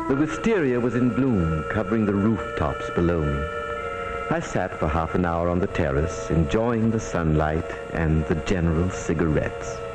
The wisteria was in bloom, covering the rooftops below me. I sat for half an hour on the terrace, enjoying the sunlight and the general cigarettes.